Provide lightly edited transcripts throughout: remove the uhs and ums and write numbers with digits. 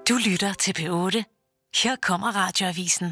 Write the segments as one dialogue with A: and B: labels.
A: Du lytter til P8. Her kommer Radioavisen.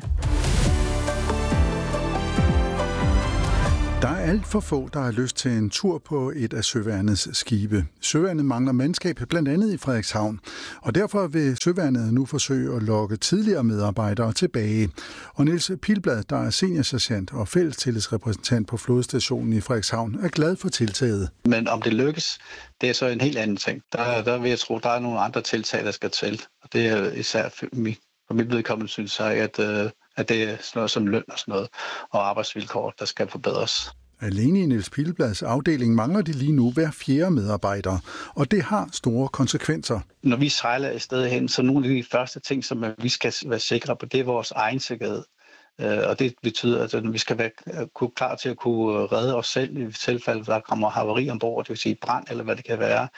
B: Der er alt for få, der har lyst til en tur på et af Søværnets skibe. Søværnet mangler mandskab, blandt andet i Frederikshavn. Og derfor vil Søværnet nu forsøge at lokke tidligere medarbejdere tilbage. Og Niels Pilblad, der er seniorsergeant og fællestillidsrepræsentant på flådestationen i Frederikshavn, er glad for tiltaget.
C: Men om det lykkes, det er så en helt anden ting. Der vil jeg tro, der er nogle andre tiltag, der skal til. Og det er især for mit vedkommende, synes jeg, at det er sådan noget som løn og sådan noget, og arbejdsvilkår, der skal forbedres.
B: Alene i Niels Pilblads afdeling mangler de lige nu hver 4. medarbejder, og det har store konsekvenser.
C: Når vi sejler et sted hen, så nogle af de første ting, som vi skal være sikre på, det er vores egen sikkerhed. Og det betyder, at vi skal være klar til at kunne redde os selv i tilfælde, der kommer havari ombord, det vil sige brand eller hvad det kan være.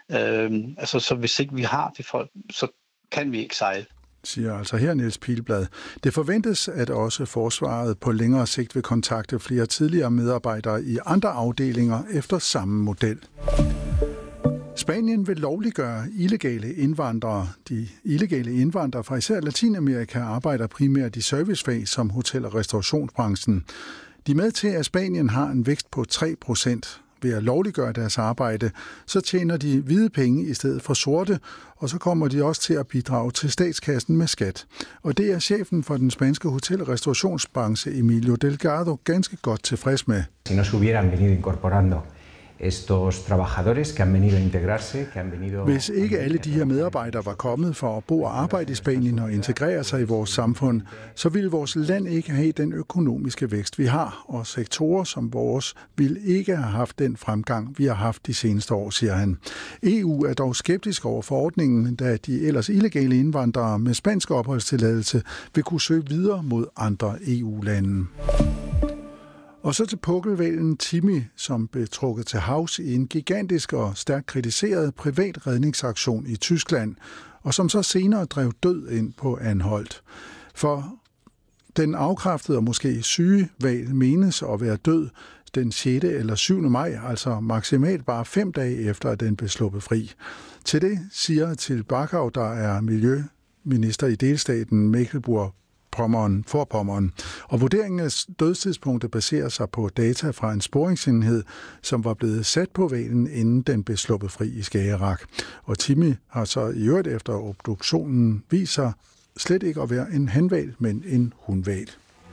C: Så hvis ikke vi har de folk, så kan vi ikke sejle.
B: Siger altså her Niels Pilblad. Det forventes, at også forsvaret på længere sigt vil kontakte flere tidligere medarbejdere i andre afdelinger efter samme model. Spanien vil lovliggøre illegale indvandrere. De illegale indvandrere fra især Latinamerika arbejder primært i servicefag som hotel- og restaurationsbranchen. De er med til, at Spanien har en vækst på 3%. Ved at lovliggøre deres arbejde, så tjener de hvide penge i stedet for sorte, og så kommer de også til at bidrage til statskassen med skat. Og det er chefen for den spanske hotel- og restaurationsbranche, Emilio Delgado, ganske godt tilfreds med.
D: Si no se hubieran venido incorporando estos trabajadores que han venido a integrarse,
B: Hvis ikke alle de her medarbejdere var kommet for at bo og arbejde i Spanien og integrere sig i vores samfund, så ville vores land ikke have den økonomiske vækst, vi har, og sektorer som vores ville ikke have haft den fremgang, vi har haft de seneste år, siger han. EU er dog skeptisk over forordningen, da de ellers illegale indvandrere med spansk opholdstilladelse vil kunne søge videre mod andre EU-lande. Og så til pukkelhvalen Timmy, som blev trukket til havs i en gigantisk og stærkt kritiseret privat redningsaktion i Tyskland, og som så senere drev død ind på Anholt. For den afkræftede og måske syge hval menes at være død den 6. eller 7. maj, altså maksimalt bare 5 dage efter, at den blev sluppet fri. Til det siger til Bakau, der er miljøminister i delstaten Mecklenburg-Vorpommern. Og vurderingen af dødstidspunktet baserer sig på data fra en sporingsenhed, som var blevet sat på hvalen, inden den blev sluppet fri i Skagerrak. Og Timmy har så i øvrigt efter obduktionen vist sig slet ikke at være en hanhval, men en hunhval.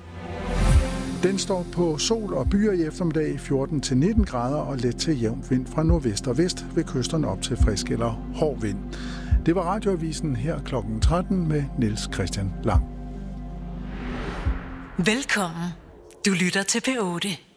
B: Den står på sol og byer i eftermiddag 14-19 grader og let til jævn vind fra nordvest og vest ved kysterne op til frisk eller hård vind. Det var Radioavisen her kl. 13 med Niels Christian Lang.
A: Velkommen. Du lytter til P8.